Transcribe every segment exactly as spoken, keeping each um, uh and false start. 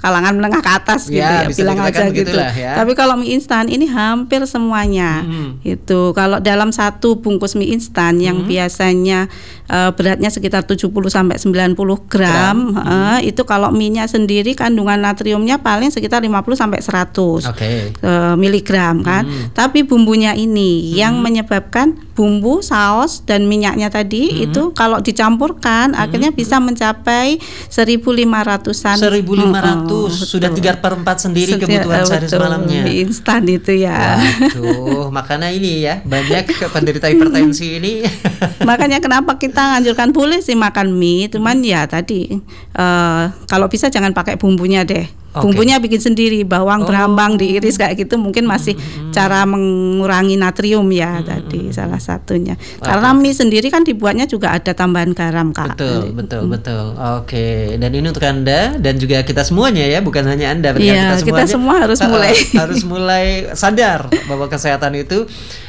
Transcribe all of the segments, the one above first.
kalangan menengah ke atas gitu Ya, ya, bisa bilang aja dikatakan gitu. begitulah ya. Tapi kalau mie instan ini hampir semuanya. Hmm. Itu kalau dalam satu bungkus mie instan yang Hmm. biasanya uh, beratnya sekitar tujuh puluh sampai sembilan puluh gram, Gram. uh, itu kalau mie-nya sendiri kandungan natriumnya paling sekitar lima puluh sampai seratus Oke. uh, miligram kan. Hmm. Tapi bumbunya ini yang menyebabkan bumbu, saus dan minyaknya tadi Hmm. itu kalau dicampurkan akhirnya bisa mencapai seribu lima ratusan. seribu lima ratus Oh, sudah betul. tiga per empat sendiri Setiap- kebutuhan eh, sehari betul, semalamnya. mie instan itu ya. Waduh, makanya ini ya banyak penderita hipertensi ini. Makanya kenapa kita anjurkan boleh sih makan mie, cuman ya tadi eh, kalau bisa jangan pakai bumbunya deh. Oke. Bumbunya bikin sendiri, bawang, Oh. berambang diiris kayak gitu mungkin masih cara mengurangi natrium ya tadi salah satunya. Karena mie sendiri kan dibuatnya juga ada tambahan garam Kak. Betul, betul, betul. Oke, dan ini untuk Anda dan juga kita semuanya ya, bukan hanya Anda, berarti Iya, kita semuanya, semua harus uh, uh, mulai. harus mulai sadar bahwa kesehatan itu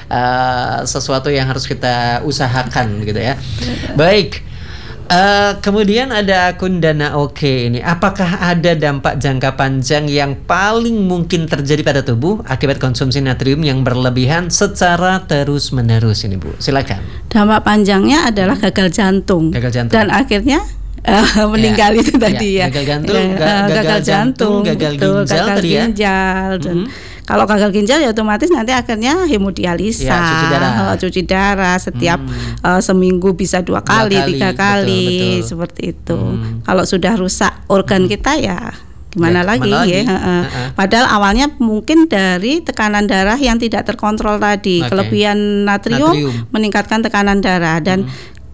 uh, sesuatu yang harus kita usahakan gitu ya. Baik. Uh, kemudian ada akun Dana Oke ini. Apakah ada dampak jangka panjang yang paling mungkin terjadi pada tubuh akibat konsumsi natrium yang berlebihan secara terus-menerus ini, Bu? Silakan. Dampak panjangnya adalah gagal jantung. Gagal jantung. Dan akhirnya eh, meninggal Ya, itu tadi ya. ya. Gagal jantung, Ya, ga- eh, gagal jantung, gagal betul, ginjal gagal tadi ya. ginjal. Dan Mhm. kalau gagal ginjal ya otomatis nanti akhirnya hemodialisa, Ya, cuci darah. eh, cuci darah setiap Hmm. eh, seminggu bisa dua kali, kali, tiga betul, kali betul. seperti itu. Hmm. Kalau sudah rusak organ kita ya gimana Ya, lagi, kemana lagi? ya. Heeh. Heeh. Padahal awalnya mungkin dari tekanan darah yang tidak terkontrol tadi, Oke. kelebihan natrium, Natrium. meningkatkan tekanan darah dan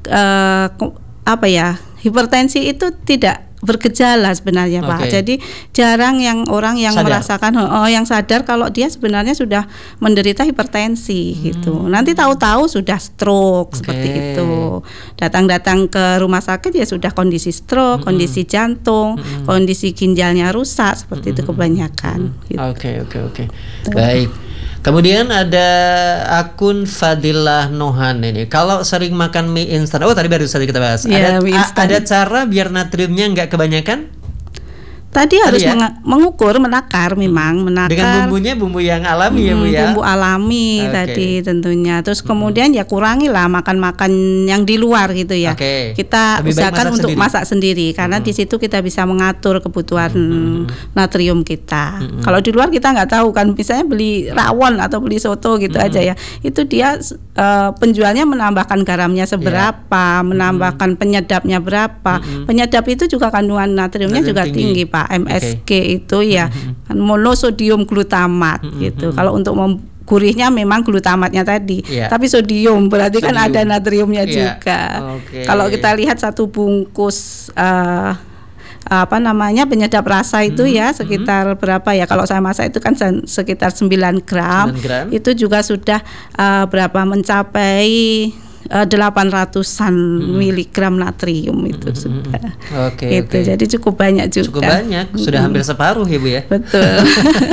eh, ko- apa ya, hipertensi itu tidak bergejala sebenarnya Pak. Oke. Jadi jarang yang orang yang Sadar. merasakan oh, yang sadar kalau dia sebenarnya sudah menderita hipertensi gitu. Hmm. Nanti tahu-tahu sudah stroke Oke. seperti itu. Datang-datang ke rumah sakit ya sudah kondisi stroke, kondisi jantung, kondisi ginjalnya rusak seperti itu kebanyakan. Gitu. Oke, oke, oke. Baik. Kemudian ada akun Fadilah Nohan ini. Kalau sering makan mie instan, oh tadi baru saja kita bahas. Iya, ada, mie a- instan. ada cara biar natriumnya nggak kebanyakan? Tadi harus ya? menga- mengukur, menakar memang, menakar. Dengan bumbunya bumbu yang alami ya Bu Hmm, ya. bumbu alami Oke. tadi tentunya. Terus kemudian ya kurangilah makan-makan yang di luar gitu ya. Oke. Kita Lebih baik usahakan masak untuk sendiri. masak sendiri karena di situ kita bisa mengatur kebutuhan natrium kita. Kalau di luar kita nggak tahu kan, misalnya beli rawon atau beli soto gitu aja ya. Itu dia eh, penjualnya menambahkan garamnya seberapa, menambahkan penyedapnya berapa. Penyedap itu juga kandungan natriumnya Natrium juga tinggi. tinggi, Pak. M S G itu ya kan monosodium glutamat gitu. Kalau untuk mem- gurihnya memang glutamatnya tadi, Iya. tapi sodium berarti kan Sodium. ada natriumnya Iya. juga. Oke. Kalau kita lihat satu bungkus eh, apa namanya penyedap rasa itu ya sekitar berapa ya, kalau saya masak itu kan sen- sekitar sembilan gram, sembilan gram. itu juga sudah eh, berapa mencapai eh, delapan ratusan miligram natrium itu sudah. Oke, Itu oke. jadi cukup banyak juga. Cukup banyak, sudah hampir separuh ya Bu ya. Betul.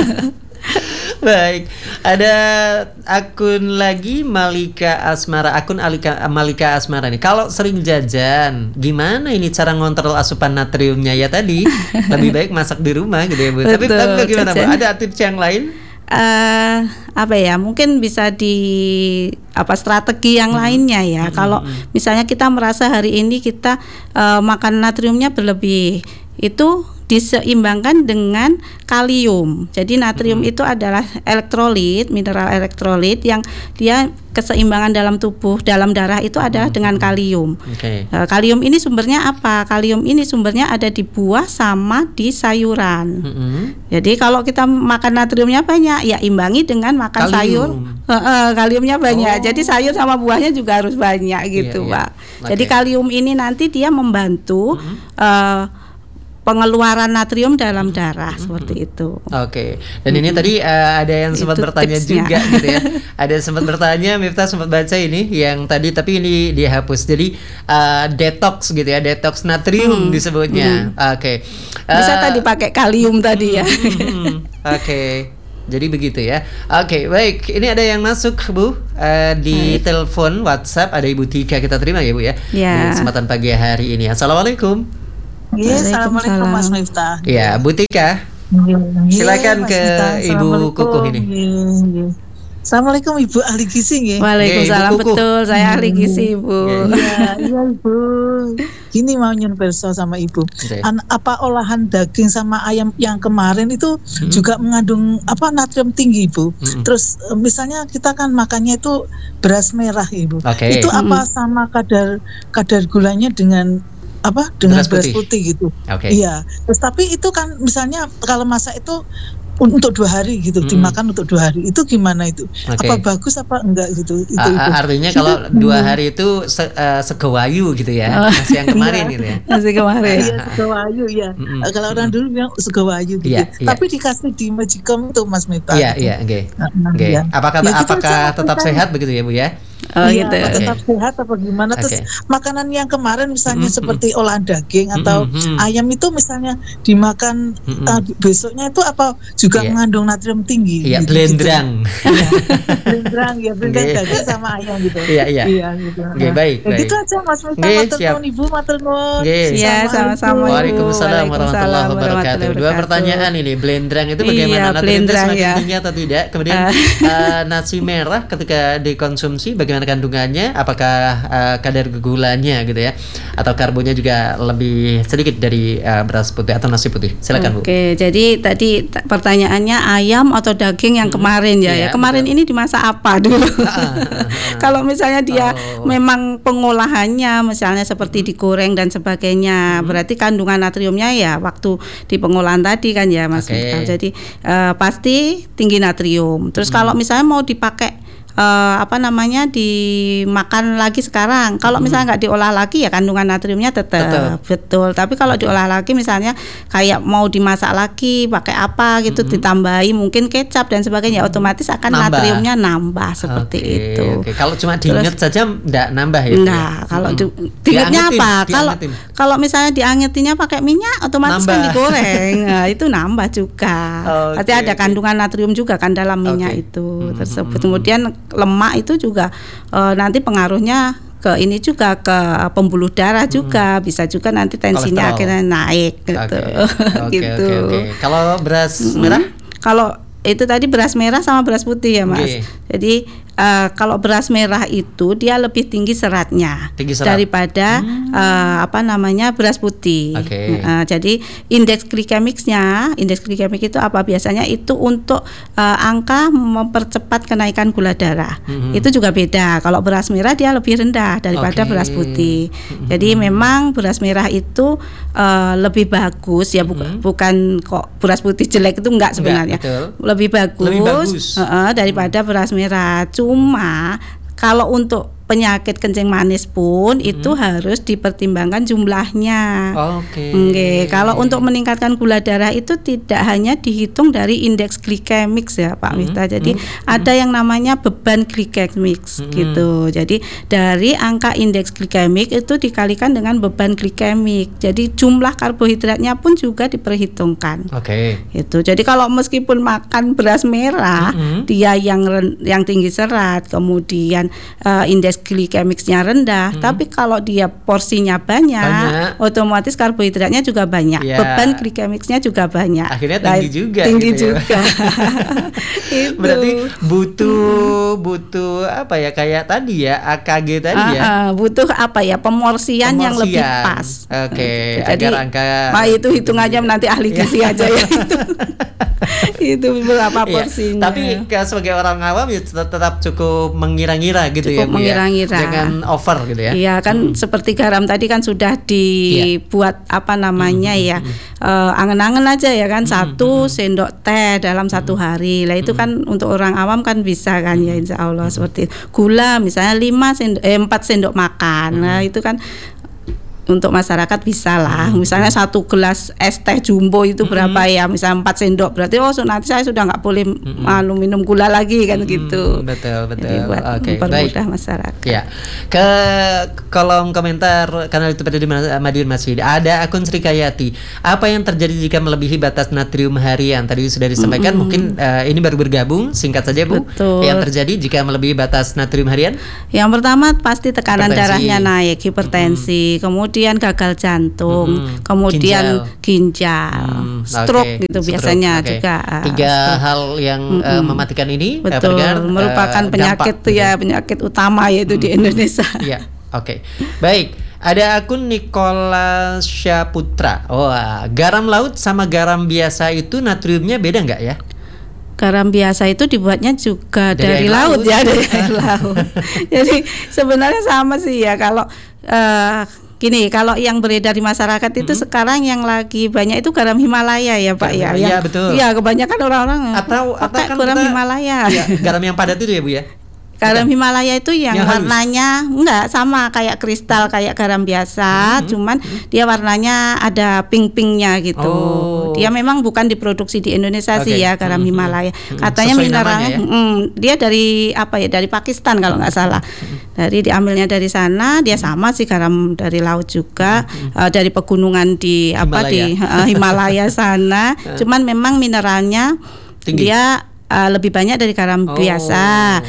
Baik, ada akun lagi Malika Asmara, akun Alika, Malika Asmara nih. Kalau sering jajan, gimana ini cara ngontrol asupan natriumnya ya tadi? Lebih baik masak di rumah gitu ya Bu. Tapi, Betul, tapi bagaimana Bu? jajan. Ada tips yang lain? eh apa ya, mungkin bisa di apa strategi yang lainnya ya. Kalau misalnya kita merasa hari ini kita eh, makan natriumnya berlebih, itu diseimbangkan dengan kalium. Jadi natrium itu adalah elektrolit, mineral elektrolit yang dia keseimbangan dalam tubuh, dalam darah itu adalah dengan kalium. Oke. Eh, kalium ini sumbernya apa? Kalium ini sumbernya ada di buah sama di sayuran. Mm-mm. Jadi kalau kita makan natriumnya banyak, ya imbangi dengan makan Kalium. sayur. Heeh, kaliumnya banyak. Oh. Jadi sayur sama buahnya juga harus banyak gitu, Iya, iya. Pak. Oke. Jadi kalium ini nanti dia membantu eh, pengeluaran natrium dalam darah seperti itu. Oke, dan ini tadi uh, ada yang sempat Itu bertanya tipsnya. juga gitu ya. Ada yang sempat bertanya, Miftah sempat baca ini yang tadi tapi ini dihapus. Jadi uh, detox gitu ya, detox natrium disebutnya. Oke. Bisa Uh, tadi pakai kalium tadi ya. Hmm, Oke, jadi begitu ya. Oke, baik. Ini ada yang masuk Bu uh, di telepon WhatsApp. Ada Ibu Tika, kita terima ya Bu ya. Ya. Di kesempatan pagi hari ini. Assalamualaikum. Yes, assalamualaikum Mas Miftah. Ya, Bu Tika. Silakan ke Ibu Kukuh ini. Assalamualaikum Ibu ahli gizi nggih. Waalaikumsalam, betul. Saya ahli gizi, Ibu. Iya, iya Ibu. Gini mau nyun perso sama Ibu. An, apa olahan daging sama ayam yang kemarin itu hmm. juga mengandung apa natrium tinggi, Ibu. Hmm. Terus misalnya kita kan makannya itu beras merah, Ibu. Okay. Itu apa hmm. sama kadar kadar gulanya dengan apa dengan beras putih, beras putih gitu. Okay. Iya. Terus tapi itu kan misalnya kalau masak itu untuk dua hari gitu, hmm. dimakan untuk dua hari itu gimana itu? Okay. Apa bagus apa enggak gitu? Itu, A- itu. Artinya kalau dua hari itu se- uh, segewayu gitu ya, oh. Masih yang kemarin gitu ya. Masih kemarin. Iya segewayu ya. Mm-hmm. Uh, kalau orang dulu bilang segewayu gitu. Yeah, yeah. Tapi dikasih di Magicom itu Mas Miftah. Iya iya, oke. Oke. Apakah ya, apakah tetap sehat begitu ya Bu ya? Oh iya, gitu. Tetap okay. sehat apa gimana? Terus okay. makanan yang kemarin misalnya mm-hmm. seperti olahan daging atau mm-hmm. ayam itu misalnya dimakan mm-hmm. uh, besoknya itu apa juga yeah. mengandung natrium tinggi? Iya, gitu, blendrang. Gitu. Blendrang ya, blendrang okay. daging sama ayam gitu. Iya iya. Iya gitu. Oke, okay, baik, ya, baik. Gitu aja Mas Miftah, matur nuwun Ibu, matur nuwun. Iya, sama-sama. Waalaikumsalam warahmatullahi wabarakatuh. Dua pertanyaan ini, blendrang itu bagaimana? Iya, natrium itu semakin ya. tinggi atau tidak? Kemudian uh, nasi merah ketika dikonsumsi bagaimana kandungannya? Apakah uh, kadar gulanya gitu ya, atau karbonnya juga lebih sedikit dari uh, beras putih atau nasi putih? Silakan Bu. Oke, jadi tadi t- pertanyaannya ayam atau daging yang hmm. kemarin ya, ya, ya. Kemarin betul. Ini dimasak apa dulu? Kalau misalnya dia oh. memang pengolahannya, misalnya seperti hmm. digoreng dan sebagainya, hmm. berarti kandungan natriumnya ya waktu di pengolahan tadi kan ya Mas. Okay. Jadi uh, pasti tinggi natrium. Terus hmm. kalau misalnya mau dipakai Uh, apa namanya dimakan lagi sekarang. Kalau hmm. misalnya nggak diolah lagi ya kandungan natriumnya tetap betul. Tapi kalau diolah lagi misalnya kayak mau dimasak lagi pakai apa gitu hmm. ditambahi mungkin kecap dan sebagainya, hmm. otomatis akan nambah. Natriumnya nambah seperti okay, itu. Okay. Kalau cuma diinget saja nggak nambah ya? Nggak. Ya? Kalau hmm. di, diingetnya apa? Kalau kalau misalnya diangetinnya pakai minyak otomatis nambah. Kan digoreng. Nah, itu nambah juga. Okay, Pasti ada okay. kandungan natrium juga kan dalam minyak okay. itu hmm. tersebut. Kemudian lemak itu juga uh, nanti pengaruhnya ke ini juga ke pembuluh darah juga, hmm. bisa juga nanti tensinya akhirnya naik gitu. Okay. Okay, gitu. Okay, okay. Kalau beras hmm. merah? Kalau itu tadi beras merah sama beras putih ya Mas. Okay. Jadi uh, kalau beras merah itu dia lebih tinggi seratnya tinggi serat. daripada hmm. uh, apa namanya beras putih. Okay. Uh, jadi indeks glikemiknya, indeks glikemik itu apa biasanya itu untuk uh, angka mempercepat kenaikan gula darah. Hmm. Itu juga beda. Kalau beras merah dia lebih rendah daripada okay. beras putih. Hmm. Jadi memang beras merah itu uh, lebih bagus ya, bu- hmm. bukan kok beras putih jelek itu enggak sebenarnya. Enggak, lebih bagus, lebih bagus. Uh, uh, daripada hmm. beras merah. Cuma kalau untuk penyakit kencing manis pun hmm. itu harus dipertimbangkan jumlahnya. Oke. Okay. Okay. Kalau untuk meningkatkan gula darah itu tidak hanya dihitung dari indeks glikemik ya Pak Miftah. Hmm. Jadi hmm. ada yang namanya beban glikemik hmm. gitu. Jadi dari angka indeks glikemik itu dikalikan dengan beban glikemik. Jadi jumlah karbohidratnya pun juga diperhitungkan. Oke. Okay. Itu. Jadi kalau meskipun makan beras merah, hmm. dia yang yang tinggi serat, kemudian uh, indeks glikemiknya rendah, hmm. tapi kalau dia porsinya banyak, banyak. otomatis karbohidratnya juga banyak, ya. Beban glikemiknya juga banyak. Akhirnya tinggi nah, juga. Tinggi gitu juga. Ya. Berarti butuh butuh apa ya kayak tadi ya A K G tadi uh, ya. Uh, butuh apa ya pemorsian, pemorsian. yang lebih pas. Oke. Okay. Jadi agar angka. Nah itu hitungnya nanti ahli gizi aja ya itu. Itu berapa porsinya. Ya, tapi sebagai orang awam ya tetap cukup mengira-ngira gitu cukup ya. Mengira Ya. Jangan over gitu ya. Iya kan hmm. seperti garam tadi kan sudah dibuat yeah. apa namanya hmm. ya uh, angen-angen aja ya kan hmm. satu hmm. sendok teh dalam hmm. satu hari. Lah itu hmm. kan untuk orang awam kan bisa kan hmm. ya insya Allah hmm. seperti itu. Gula misalnya lima sendok eh empat sendok makan. Hmm. Nah itu kan untuk masyarakat bisa lah, hmm. misalnya satu gelas es teh jumbo itu hmm. berapa ya, misalnya empat sendok, berarti oh nanti saya sudah nggak boleh hmm. malu minum gula lagi kan hmm. gitu. Betul betul. Jadi buat okay. mempermudah Baik. masyarakat. Ya, ke kolom komentar kanal YouTube di Madiun Masjid ada akun Sri Kayati. Apa yang terjadi jika melebihi batas natrium harian? Tadi sudah disampaikan, hmm. mungkin uh, ini baru bergabung, singkat saja Bu. Betul. Yang terjadi jika melebihi batas natrium harian? Yang pertama pasti tekanan hipertensi. darahnya naik, hipertensi, hmm. kemudian kemudian gagal jantung, hmm. kemudian ginjal, ginjal hmm. stroke okay. gitu stroke. biasanya okay. juga. Tiga stroke. hal yang hmm. uh, mematikan ini betul uh, merupakan uh, penyakit dampak, ya gitu. penyakit utama yaitu hmm. di Indonesia. Iya, oke. Okay. Baik. Ada akun Nikola Syaputra. Oh, garam laut sama garam biasa itu natriumnya beda nggak ya? Garam biasa itu dibuatnya juga dari, dari laut, laut ya, dari air laut. Jadi sebenarnya sama sih ya kalau uh, gini, kalau yang beredar di masyarakat itu mm-hmm. sekarang yang lagi banyak itu garam Himalaya ya Pak garam, ya. Iya betul. Iya kebanyakan orang-orang atau atau kan garam kita, Himalaya. Ya, garam yang padat itu ya Bu ya. Garam Bukan. Himalaya itu yang, yang warnanya halus. Enggak sama kayak kristal kayak garam biasa, hmm. cuman hmm. dia warnanya ada pink-pinknya gitu. Oh. Dia memang bukan diproduksi di Indonesia okay. sih ya garam hmm. Himalaya. Hmm. Katanya mineralnya ya? mm, dia dari apa ya dari Pakistan kalau nggak salah. Hmm. Dari diambilnya dari sana, dia sama sih garam dari laut juga, hmm. uh, dari pegunungan di apa Himalaya. di uh, Himalaya sana. Cuman memang mineralnya tinggi. Dia uh, lebih banyak dari garam oh. biasa.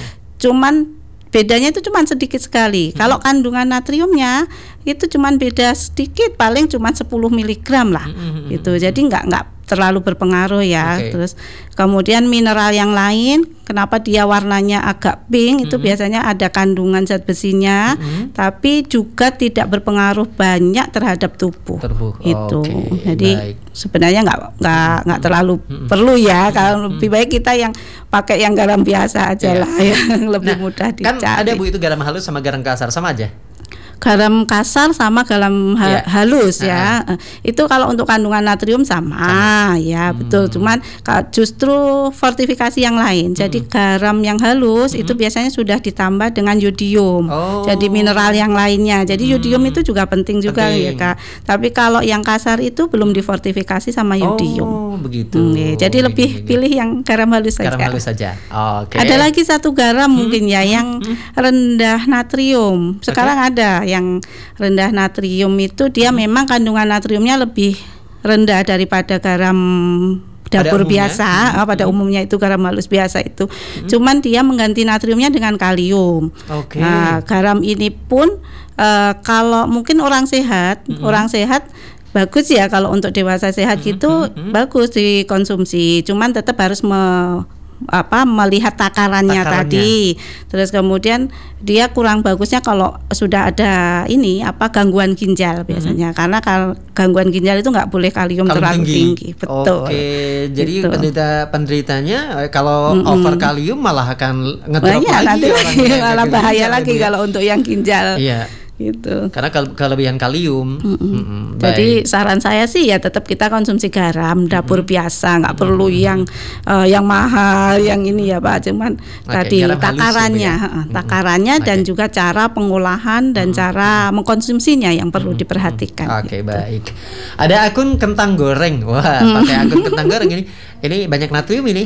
Cuman bedanya itu cuman sedikit sekali. Hmm. Kalau kandungan natriumnya itu cuman beda sedikit, paling cuman sepuluh miligram lah. Hmm. Gitu. Jadi nggak nggak terlalu berpengaruh ya. Okay. Terus kemudian mineral yang lain, kenapa dia warnanya agak pink? Hmm. Itu biasanya ada kandungan zat besinya, hmm. tapi juga tidak berpengaruh banyak terhadap tubuh. Tubuh. Itu. Okay. Jadi baik. Sebenarnya nggak nggak nggak terlalu hmm. perlu ya. Kalau hmm. lebih baik kita yang pakai yang garam biasa aja yeah. lah, yang lebih nah, mudah dicari. Kan ada Bu itu garam halus sama garam kasar sama aja. Garam kasar sama garam ha- yeah. halus ya. Uh-huh. Itu kalau untuk kandungan natrium sama, sama. ya hmm. betul. Cuman justru fortifikasi yang lain. Hmm. Jadi garam yang halus hmm. itu biasanya sudah ditambah dengan yodium. Oh. Jadi mineral yang lainnya. Jadi hmm. yodium itu juga penting juga penting. ya Kak. Tapi kalau yang kasar itu belum difortifikasi sama yodium. Oh begitu. Hmm, ya. Jadi lebih gini, pilih gini. yang garam halus saja. Garam halus saja. Oh, okay. Ada lagi satu garam hmm. mungkin ya yang hmm. rendah natrium. Sekarang okay. ada yang rendah natrium itu dia hmm. memang kandungan natriumnya lebih rendah daripada garam dapur pada biasa. Hmm. Pada hmm. umumnya itu garam halus biasa itu. Hmm. Cuman dia mengganti natriumnya dengan kalium. Okay. Nah, garam ini pun uh, kalau mungkin orang sehat, hmm. orang sehat bagus ya kalau untuk dewasa sehat hmm. gitu hmm. bagus dikonsumsi. Cuman tetap harus me apa melihat takarannya, takarannya tadi. Terus kemudian dia kurang bagusnya kalau sudah ada ini apa gangguan ginjal biasanya. Mm-hmm. Karena kalau gangguan ginjal itu nggak boleh kalium, kalium terlalu tinggi. tinggi. Betul. Oke, jadi gitu. penderita penderitanya kalau mm-hmm. over kalium malah akan ngedrop lagi nanti malah bahaya ginjal, lagi ya. Kalau untuk yang ginjal. Iya. Gitu. Karena kelebihan kalium. Mm-mm. Mm-mm, Jadi saran saya sih ya tetap kita konsumsi garam dapur mm-hmm. biasa, nggak mm-hmm. perlu yang uh, yang mahal, yang ini ya Pak. Cuman okay, tadi takarannya, ya? uh, takarannya mm-hmm. dan okay. juga cara pengolahan dan mm-hmm. cara mengkonsumsinya yang perlu mm-hmm. diperhatikan. Oke okay, gitu. baik. Ada akun kentang goreng. Wah mm-hmm. pakai akun kentang goreng ini. Ini banyak natrium ini.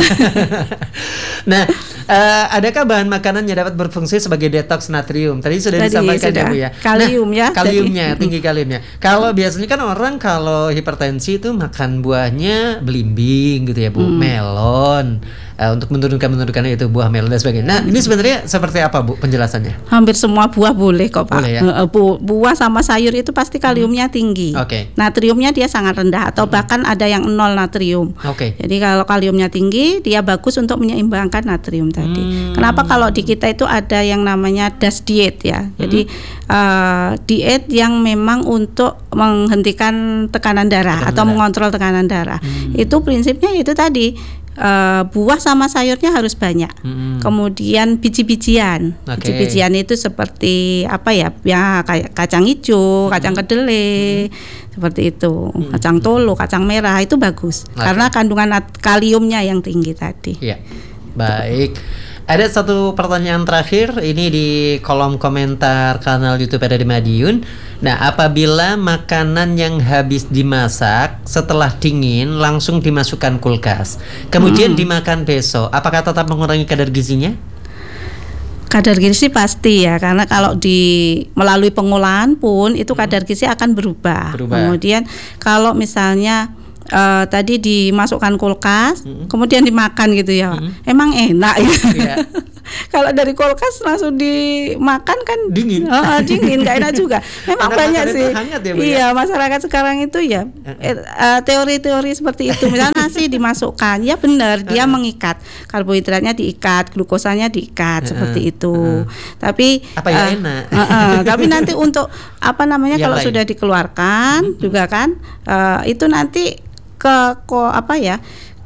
Nah, uh, adakah bahan makanan yang dapat berfungsi sebagai detox natrium? Tadi sudah Tadi disampaikan sudah. ya Bu ya. Kalium nah, ya. Kaliumnya, Tadi. tinggi kaliumnya. Kalau biasanya kan orang kalau hipertensi itu makan buahnya belimbing gitu ya Bu, hmm. melon. Uh, untuk menurunkan menurunkan itu buah melon dan sebagainya. Nah, ini sebenarnya seperti apa Bu penjelasannya? Hampir semua buah boleh kok Pak. Boleh, ya? Bu, buah sama sayur itu pasti kaliumnya hmm. tinggi. Okay. Natriumnya dia sangat rendah atau hmm. bahkan ada yang nol natrium. Okay. Jadi kalau kaliumnya tinggi, dia bagus untuk menyeimbangkan natrium tadi. Hmm. Kenapa kalau di kita itu ada yang namanya D A S diet ya. Jadi hmm. uh, diet yang memang untuk menghentikan tekanan darah tekanan atau darah. mengontrol tekanan darah. Hmm. Itu prinsipnya itu tadi. Uh, buah sama sayurnya harus banyak. Hmm. Kemudian biji-bijian. Okay. Biji-bijian itu seperti apa ya? Ya kayak kacang hijau, kacang kedelai, hmm. seperti itu. Hmm. Kacang tolo, kacang merah itu bagus. Okay. Karena kandungan kaliumnya yang tinggi tadi. Ya. Baik. Ada satu pertanyaan terakhir ini di kolom komentar kanal YouTube Ada di Madiun. Nah, apabila makanan yang habis dimasak setelah dingin langsung dimasukkan kulkas, kemudian hmm. dimakan besok, apakah tetap mengurangi kadar gizinya? Kadar gizi pasti ya, karena kalau di melalui pengolahan pun itu kadar gizi akan berubah. berubah. Kemudian kalau misalnya Uh, tadi dimasukkan kulkas, mm-hmm. kemudian dimakan gitu ya, mm-hmm. emang enak ya. Yeah. kalau dari kulkas langsung dimakan kan dingin, uh, dingin nggak enak juga. Memang karena banyak sih. Hangat ya, Bu, iya, ya? Masyarakat sekarang itu ya uh, teori-teori seperti itu. Misalnya nasi dimasukkan, ya benar dia mengikat karbohidratnya, diikat, glukosanya diikat seperti itu. Tapi apa ya uh, enak? Uh, uh, tapi nanti untuk apa namanya Yang kalau lain. sudah dikeluarkan hmm. juga kan uh, itu nanti ke ko apa ya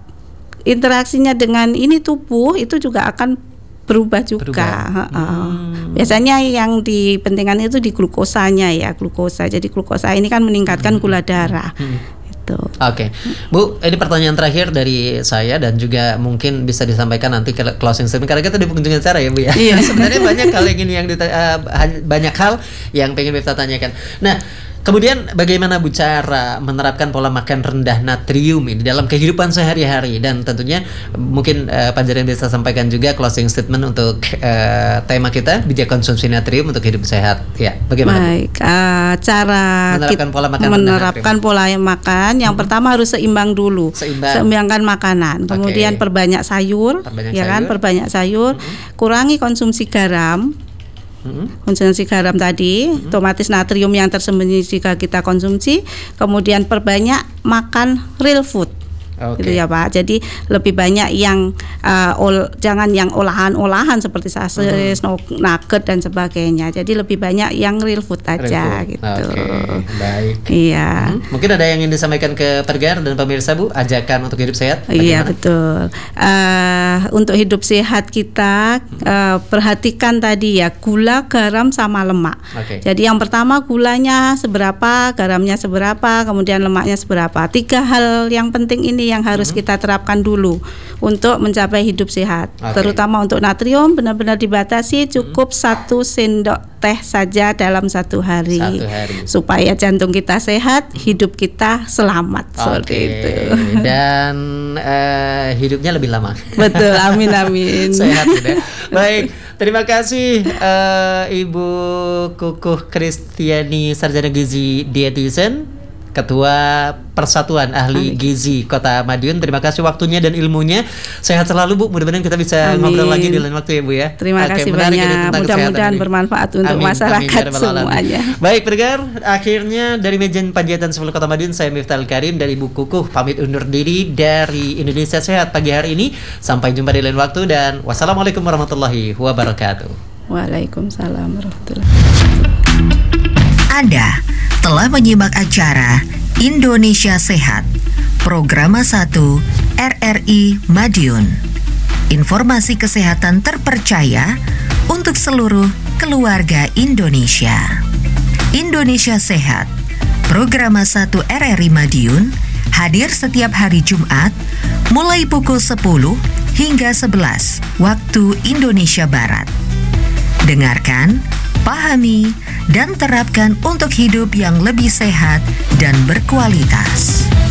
interaksinya dengan ini tubuh itu juga akan berubah juga. Berubah. Uh, uh. Hmm. Biasanya yang dipentingkan itu di glukosanya ya, glukosa. Jadi glukosa ini kan meningkatkan gula darah. Hmm. Oke, okay. Bu, ini pertanyaan terakhir dari saya dan juga mungkin bisa disampaikan nanti ke closing statement karena kita di penghujung acara ya, Bu ya. Iya. Sebenarnya banyak hal yang ini yang dita- uh, banyak hal yang pengen kita tanyakan. Nah, kemudian bagaimana Bu cara menerapkan pola makan rendah natrium ini dalam kehidupan sehari-hari dan tentunya mungkin uh, Pak Jaren bisa sampaikan juga closing statement untuk uh, tema kita bijak konsumsi natrium untuk hidup sehat. Ya, bagaimana? Baik, uh, cara menerapkan pola makan menerapkan pola makan yang hmm. pertama harus seimbang dulu. Seimbang. Seimbangkan makanan. Kemudian okay. perbanyak sayur, perbanyak ya sayur. kan, perbanyak sayur. Hmm. Kurangi konsumsi garam. Mm-hmm. Konsumsi garam tadi, mm-hmm. otomatis natrium yang tersembunyi jika kita konsumsi. Kemudian perbanyak makan real food, okay. gitu ya Pak. Jadi lebih banyak yang uh, ol, jangan yang olahan-olahan seperti saus, mm-hmm. nugget dan sebagainya. Jadi lebih banyak yang real food aja, real food. Gitu. Oke, okay. Baik. Iya. Mm-hmm. Mungkin ada yang ingin disampaikan ke Pergar dan pemirsa Bu, ajakan untuk hidup sehat. Bagaimana? Iya betul. Uh, untuk hidup sehat kita uh, perhatikan tadi ya gula, garam sama lemak. Okay. Jadi yang pertama gulanya seberapa, garamnya seberapa, kemudian lemaknya seberapa. Tiga hal yang penting ini yang harus mm-hmm. kita terapkan dulu untuk mencapai hidup sehat. Okay. Terutama untuk natrium benar-benar dibatasi, cukup mm-hmm. satu sendok teh saja dalam satu hari, satu hari. Supaya jantung kita sehat, hidup kita selamat. Okay. Seperti itu. Dan uh, hidupnya lebih lama. Betul, amin amin. Sehat gitu. Baik, terima kasih uh, Ibu Kukuh Kristiani Sarjana Gizi Dietitian, Ketua Persatuan Ahli Amin. Gizi Kota Madiun. Terima kasih waktunya dan ilmunya. Sehat selalu Bu. Mudah-mudahan kita bisa Amin. ngobrol lagi di lain waktu ya Bu ya. Terima Oke, kasih banyak. Mudah-mudahan bermanfaat untuk Amin. masyarakat Amin. semuanya. Baik Pergar, akhirnya dari meja Panjaitan sepuluh Kota Madiun, saya Miftah Karim dari Ibu Kukuh pamit undur diri dari Indonesia Sehat pagi hari ini. Sampai jumpa di lain waktu dan wassalamualaikum warahmatullahi wabarakatuh. Waalaikumsalam warahmatullahi wabarakatuh. Anda telah menyimak acara Indonesia Sehat, Program satu R R I Madiun. Informasi kesehatan terpercaya untuk seluruh keluarga Indonesia. Indonesia Sehat, Program satu R R I Madiun hadir setiap hari Jumat mulai pukul sepuluh hingga sebelas waktu Indonesia Barat. Dengarkan, pahami, dan terapkan untuk hidup yang lebih sehat dan berkualitas.